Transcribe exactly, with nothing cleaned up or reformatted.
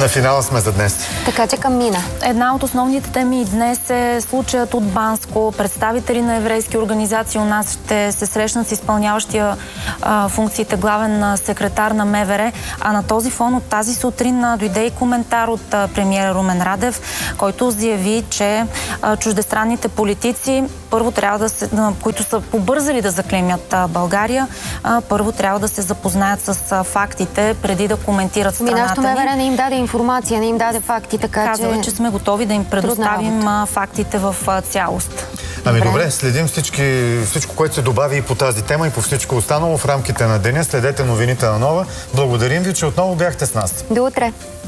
На финала сме за днес. Така че към Мина. Една от основните теми днес е случаят от Банско. Представители на еврейски организации у нас ще се срещнат с изпълняващия а, функциите главен секретар на МВР. А на този фон от тази сутрин а, дойде и коментар от а, премиера Румен Радев, който заяви, че а, чуждестранните политици, първо трябва да се, а, които са побързали да заклеймят а, България, а, първо трябва да се запознаят с а, фактите, преди да коментират страната ни. МВР не им даде информация, не им даде факти, така Казва, че... че сме готови да им предоставим а, фактите в а, цялост. Ами добре, добре следим всички, всичко, което се добави и по тази тема, и по всичко останало в рамките на деня. Следете новините на Нова. Благодарим ви, че отново бяхте с нас. До утре!